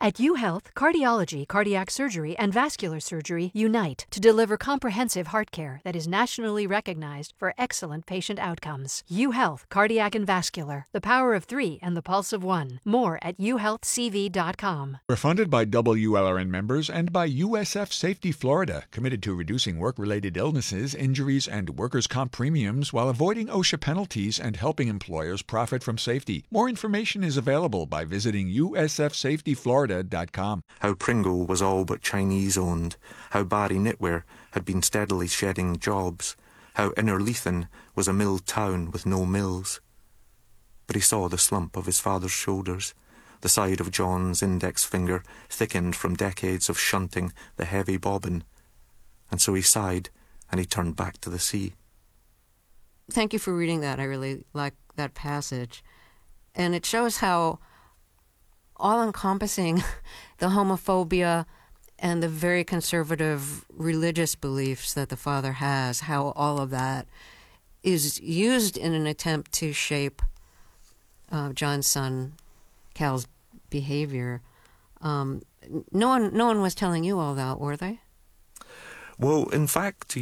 At UHealth, cardiology, cardiac surgery, and vascular surgery unite to deliver comprehensive heart care that is nationally recognized for excellent patient outcomes. UHealth, cardiac and vascular, the power of 3 and the pulse of 1. More at uhealthcv.com. We're funded by WLRN members and by USF Safety Florida, committed to reducing work-related illnesses, injuries, and workers' comp premiums while avoiding OSHA penalties and helping employers profit from safety. More information is available by visiting usfsafetyflorida.com. How Pringle was all but Chinese-owned, how Barry Knitwear had been steadily shedding jobs, how Innerleithen was a mill town with no mills. But he saw the slump of his father's shoulders. The side of John's index finger thickened from decades of shunting the heavy bobbin. And so he sighed, and he turned back to the sea. Thank you for reading that. I really like that passage. And it shows how all-encompassing the homophobia and the very conservative religious beliefs that the father has, how all of that is used in an attempt to shape John's son, Cal's behavior. No one was telling you all that, were they? Well, in fact,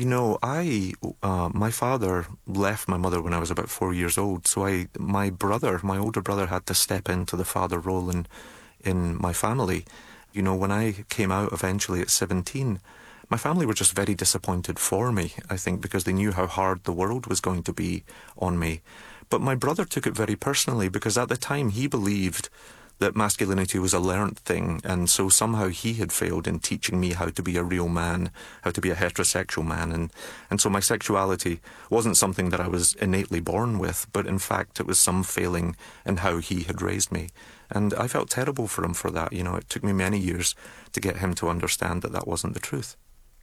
my father left my mother when I was about 4 years old, so my older brother had to step into the father role in my family. When I came out eventually at 17, my family were just very disappointed for me, I think, because they knew how hard the world was going to be on me. But my brother took it very personally, because at the time he believed that masculinity was a learnt thing, and so somehow he had failed in teaching me how to be a real man, how to be a heterosexual man, and so my sexuality wasn't something that I was innately born with, but in fact it was some failing in how he had raised me. And I felt terrible for him for that. It took me many years to get him to understand that that wasn't the truth.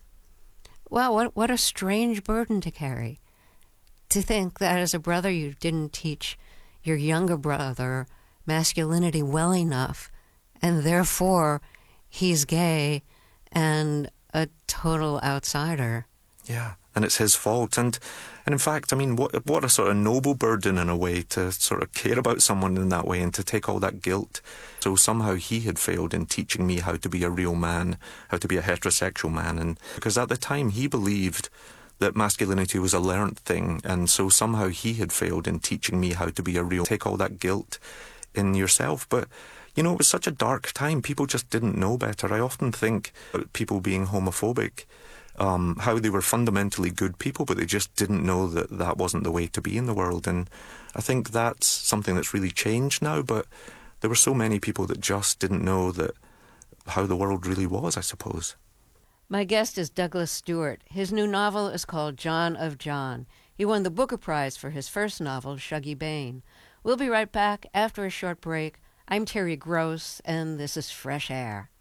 Wow, what a strange burden to carry. To think that as a brother you didn't teach your younger brother masculinity well enough, and therefore he's gay and a total outsider. Yeah, and it's his fault. And in fact, what a sort of noble burden in a way to sort of care about someone in that way and to take all that guilt. So somehow he had failed in teaching me how to be a real man, how to be a heterosexual man. And because at the time he believed that masculinity was a learnt thing, and so somehow he had failed in teaching me how to be a real, take all that guilt in yourself. But it was such a dark time. People just didn't know better. I often think about people being homophobic, how they were fundamentally good people, but they just didn't know that that wasn't the way to be in the world. And I think that's something that's really changed now, but there were so many people that just didn't know that how the world really was, I suppose. My guest is Douglas Stewart. His new novel is called John of John. He won the Booker Prize for his first novel, Shuggie Bain. We'll be right back after a short break. I'm Terry Gross, and this is Fresh Air.